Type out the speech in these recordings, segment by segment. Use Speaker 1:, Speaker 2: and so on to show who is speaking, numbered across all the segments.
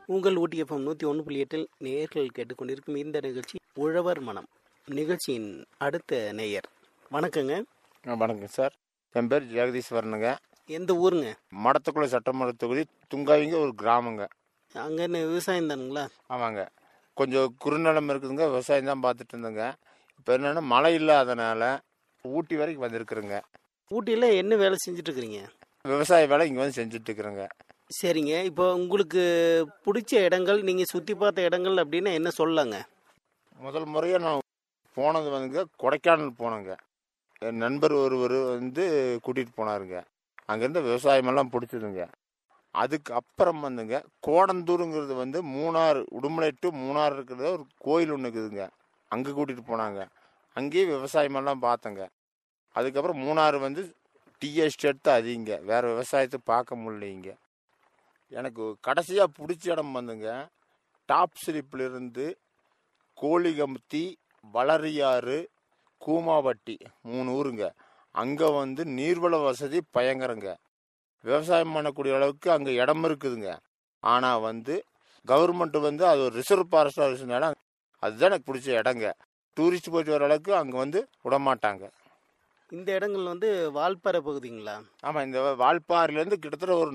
Speaker 1: உங்கள் ஊட்டி எஃப்எம் 101.8 நேயர்கள் கேட்டுக்கொண்டிருக்கும் இந்த நிகழ்ச்சி உழவர் மனம். நிகழ்ச்சியின் அடுத்த நேயர். வணக்கங்க.
Speaker 2: வணக்கம் சார், என் பேர் ஜெகதீஸ்வரனுங்க.
Speaker 1: எந்த ஊருங்க?
Speaker 2: மடத்துக்குள்ள சட்டமன்ற தொகுதி துங்காவிங்க ஒரு கிராமங்க.
Speaker 1: அங்கே என்ன விவசாயம் தானுங்களா?
Speaker 2: ஆமாங்க, கொஞ்சம் குறுநிலம் இருக்குதுங்க, விவசாயம் தான் பார்த்துட்டு இருந்தேங்க. இப்போ என்னென்னா மழை இல்லாதனால ஊட்டி வரைக்கும் வந்திருக்குறேங்க.
Speaker 1: ஊட்டியில் என்ன வேலை செஞ்சுட்டு இருக்கிறீங்க?
Speaker 2: விவசாய வேலை இங்கே வந்து செஞ்சுட்டு இருக்கிறேங்க.
Speaker 1: சரிங்க. இப்போ உங்களுக்கு பிடிச்ச இடங்கள், நீங்கள் சுற்றி பார்த்த இடங்கள் அப்படின்னா என்ன சொல்லலாங்க?
Speaker 2: முதல் முறையாக நான் போனது வந்துங்க கொடைக்கானல் போனேங்க. என் நண்பர் ஒருவர் வந்து கூட்டிகிட்டு போனாருங்க. அங்கேருந்து விவசாயமெல்லாம் பிடிச்சதுங்க. அதுக்கு அப்புறம் வந்துங்க கோடந்தூருங்கிறது வந்து மூணாறு, உடுமலை டு மூணாறு இருக்கிறத ஒரு கோயில் ஒன்று இருக்குதுங்க. அங்கே கூட்டிகிட்டு போனாங்க. அங்கேயே விவசாயமெல்லாம் பார்த்தேங்க. அதுக்கப்புறம் மூணாறு வந்து டீ எஸ்டேட் தான் அதிகங்க, வேறு விவசாயத்தை பார்க்க முடியலைங்க. எனக்கு கடைசியாக பிடிச்ச இடம் வந்துங்க டாப் ஸ்லிப்பிலிருந்து கோழிகம்பத்தி, வளரியாறு, கூமாவட்டி 3 ஊருங்க. அங்கே வந்து நீர்வள வசதி பயங்கரங்க. விவசாயம் பண்ணக்கூடிய அளவுக்கு அங்கே இடம் இருக்குதுங்க. ஆனால் வந்து கவர்மெண்ட் வந்து அது ஒரு ரிசர்வ் ஃபாரஸ்டாக இருந்துச்சுனால அதுதான் எனக்கு பிடிச்ச இடங்க. டூரிஸ்ட் போயிட்டு வர அளவுக்கு அங்கே வந்து விடமாட்டாங்க.
Speaker 1: இந்த இடங்கள் வந்து வால்பாறை பகுதிங்களா?
Speaker 2: ஆமாம், இந்த வால்பாறையிலேருந்து கிட்டத்தட்ட ஒரு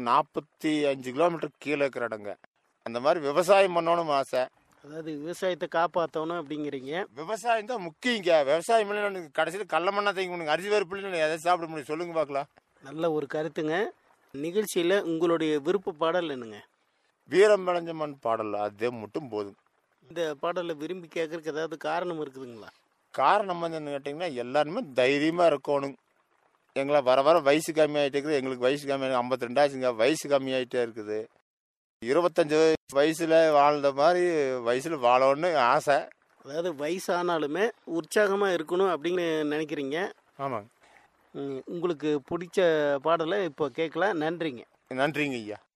Speaker 2: 45 கிலோமீட்டர் கீழே இருக்கிற இடங்க. அந்த மாதிரி விவசாயம் பண்ணணும்னு ஆசை.
Speaker 1: அதாவது விவசாயத்தை காப்பாற்றணும் அப்படிங்கிறீங்க.
Speaker 2: விவசாயம் தான் முக்கியங்க. விவசாயம் இல்லை கடைசியில் கடல மண்ணா தேங்க முடியும், அரிசி வேறுப்பில்லை எதை சாப்பிட முடியும் சொல்லுங்க பார்க்கலாம்.
Speaker 1: நல்ல ஒரு கருத்துங்க. நிகழ்ச்சியில் உங்களுடைய விருப்ப பாடல் என்னங்க?
Speaker 2: வீரம் விளைஞ்ச மண் பாடல், அதே மட்டும் போதும்.
Speaker 1: இந்த பாடலை விரும்பி கேட்கறதுக்கு ஏதாவது காரணம் இருக்குதுங்களா?
Speaker 2: காரணம் வந்து என்ன கேட்டிங்கன்னா, எல்லாருமே தைரியமாக இருக்கணும். எங்களை வர வர வயசு கம்மியாகிட்டே இருக்குது. எங்களுக்கு வயசு கம்மியாக 52 ஆச்சுங்க. வயசு கம்மியாகிட்டே இருக்குது. 25 வயசில் வாழ்ந்த மாதிரி வயசில் வாழணும்னு ஆசை.
Speaker 1: அதாவது வயசானாலுமே உற்சாகமாக இருக்கணும் அப்படின்னு நினைக்கிறீங்க.
Speaker 2: ஆமாங்க.
Speaker 1: உங்களுக்கு பிடிச்ச பாடலை இப்போ கேட்கலாம். நன்றிங்க.
Speaker 2: நன்றிங்க ஐயா.